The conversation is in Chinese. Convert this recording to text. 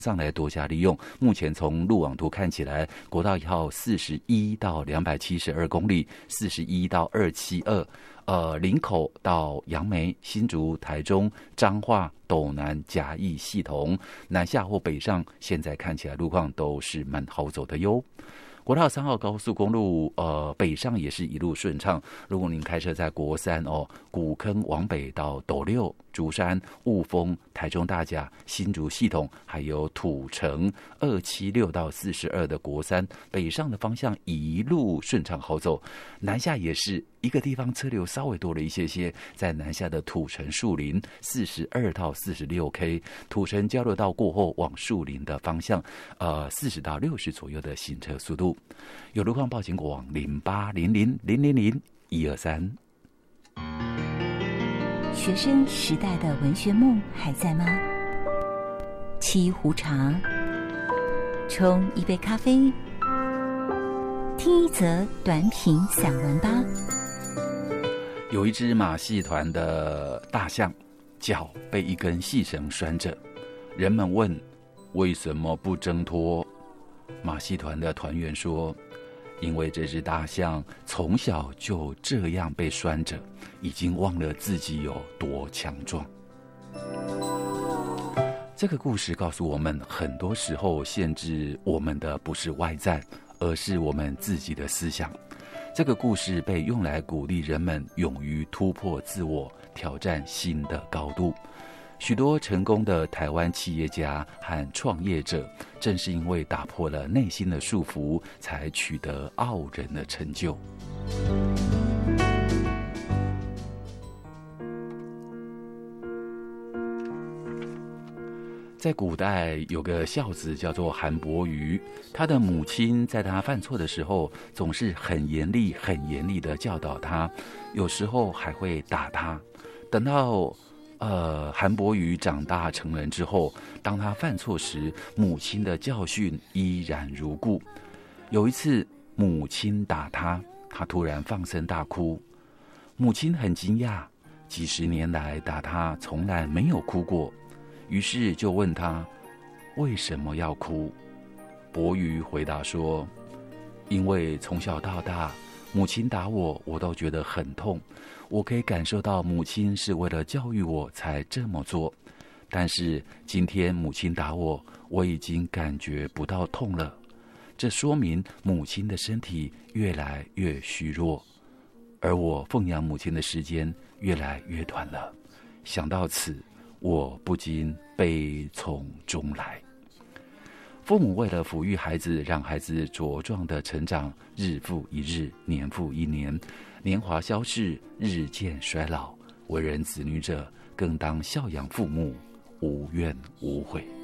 上来多加利用。目前从路网图看起来，国道1号41到272公里，41到272。林口到杨梅、新竹、台中、彰化、斗南、嘉义、系统南下或北上，现在看起来路况都是蛮好走的哟。国道3号高速公路，北上也是一路顺畅。如果您开车在国三古坑往北到斗六、竹山、雾峰、台中大甲、新竹系统，还有土城276到42的国三北上的方向一路顺畅好走。南下也是一个地方车流稍微多了一些，在南下的土城树林42到46K， 土城交流道过后往树林的方向，40到60左右的行车速度。有路况报警过往0800000123。 学生时代的文学梦还在吗？沏一壶茶，冲一杯咖啡，听一则短品散文吧。 有一只马戏团的大象，脚被一根细绳拴着，人们问为什么不挣脱？马戏团的团员说，因为这只大象从小就这样被拴着，已经忘了自己有多强壮。这个故事告诉我们，很多时候限制我们的不是外在，而是我们自己的思想。这个故事被用来鼓励人们勇于突破自我，挑战新的高度。许多成功的台湾企业家和创业者，正是因为打破了内心的束缚，才取得傲人的成就。在古代有个孝子叫做韩伯瑜，他的母亲在他犯错的时候，总是很严厉的教导他，有时候还会打他。等到韩伯瑜长大成人之后，当他犯错时，母亲的教训依然如故。有一次母亲打他，他突然放声大哭，母亲很惊讶，几十年来打他从来没有哭过，于是就问他为什么要哭。伯瑜回答说，因为从小到大母亲打我，我都觉得很痛，我可以感受到母亲是为了教育我才这么做，但是今天母亲打我，我已经感觉不到痛了，这说明母亲的身体越来越虚弱，而我奉养母亲的时间越来越短了。想到此，我不禁悲从中来。父母为了抚育孩子，让孩子茁壮的成长，日复一日，年复一年，年华消逝，日渐衰老。为人子女者，更当孝养父母，无怨无悔。